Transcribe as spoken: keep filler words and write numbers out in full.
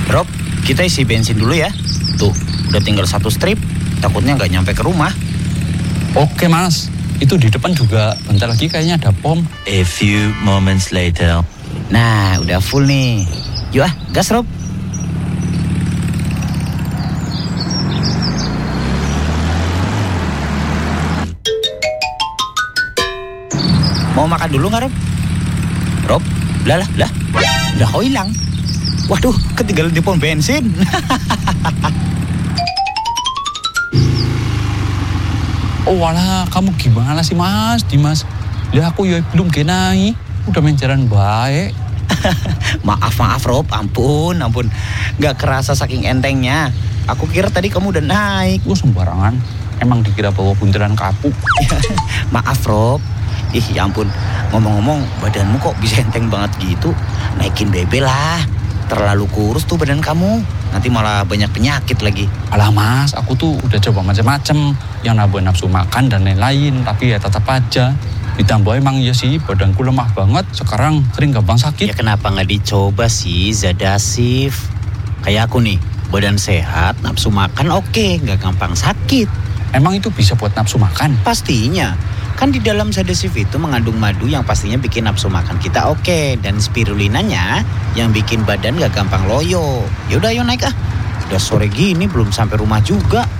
Rob, kita isi bensin dulu ya. Tuh, udah tinggal satu strip. Takutnya nggak nyampe ke rumah. Oke mas, itu di depan juga bentar lagi kayaknya ada pom. A few moments later. Nah, udah full nih. Yuk ah, gas Rob. Mau makan dulu nggak Rob? Rob, lah lah lah, udah kau hilang. Waduh, ketinggalan di pom bensin. Oh walah, kamu gimana sih mas, Dimas? Lah aku ya belum kenai, udah main jalan baik. Maaf, maaf Rob, ampun, ampun. Gak kerasa saking entengnya. Aku kira tadi kamu udah naik. Gue sembarangan, emang dikira bawa buntelan kapuk. Maaf Rob. Ih ya ampun, ngomong-ngomong badanmu kok bisa enteng banget gitu. Naikin bebe lah. Terlalu kurus tuh badan kamu. Nanti malah banyak penyakit lagi. Alah mas, aku tuh udah coba macam-macam. Yang nambah nafsu makan dan lain-lain. Tapi ya tetap aja. Ditambah emang ya sih badanku lemah banget. Sekarang sering gampang sakit. Ya kenapa gak dicoba sih Zadasif? Kayak aku nih, badan sehat, nafsu makan oke, gak gampang sakit. Emang itu bisa buat nafsu makan? Pastinya. Kan di dalam Zadasif itu mengandung madu yang pastinya bikin nafsu makan kita oke. Dan spirulinanya yang bikin badan gak gampang loyo. Yaudah ayo naik ah. Udah sore gini belum sampai rumah juga.